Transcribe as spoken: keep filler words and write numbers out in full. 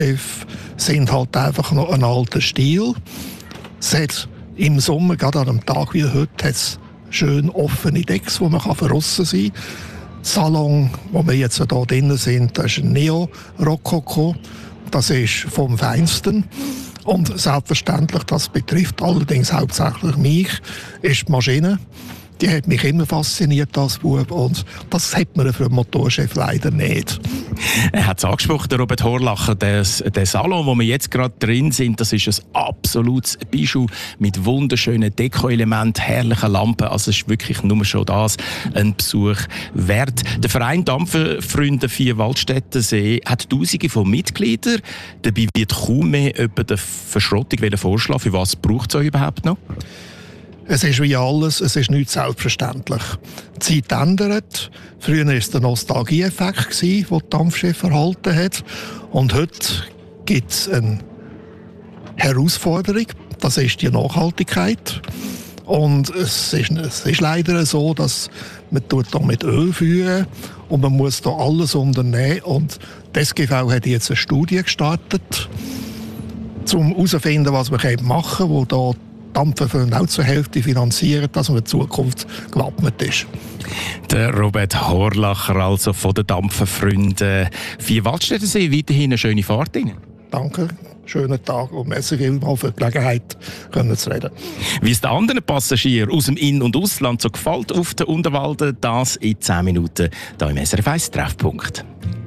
sind halt einfach noch ein alter Stil. Es hat im Sommer, gerade an einem Tag wie heute, hat's schön offene Decks, wo man verrissen sein kann. Salon, wo wir jetzt hier drinnen sind, das ist ein Neo-Rokoko. Das ist vom Feinsten. Und selbstverständlich, das betrifft allerdings hauptsächlich mich, ist die Maschine. Die hat mich immer fasziniert als Bub und das hat man für einen Motorchef leider nicht. Er hat es angesprochen, der Robert Horlacher, der, der Salon, wo wir jetzt gerade drin sind, das ist ein absolutes Bijou mit wunderschönen Deko-Elementen, herrlichen Lampen. Also es ist wirklich nur schon das ein Besuch wert. Der Verein Dampferfreunde vier Waldstättensee hat Tausende von Mitgliedern. Dabei wird kaum mehr über die Verschrottung vorschlagen. Für was braucht es euch überhaupt noch? Es ist wie alles, es ist nicht selbstverständlich. Die Zeit ändert. Früher war es der Nostalgieeffekt, den die Dampfschiffe erhalten hat. Und heute gibt es eine Herausforderung, das ist die Nachhaltigkeit. Und es ist, es ist leider so, dass man hier mit Öl führen und man muss hier alles unternehmen. Und die S G V hat jetzt eine Studie gestartet, um herauszufinden, was man machen kann, wo da Dampferfreunde auch zur Hälfte finanzieren, dass man in Zukunft gewappnet ist. Der Robert Horlacher, also von den Dampferfreunden vier Waldstättensee, weiterhin eine schöne Fahrt Ihnen. Danke, schönen Tag und merci vielmals für die Gelegenheit, können zu reden. Wie es den anderen Passagieren aus dem In- und Ausland so gefällt auf der Unterwalden, das in zehn Minuten hier im S R F eins Treffpunkt.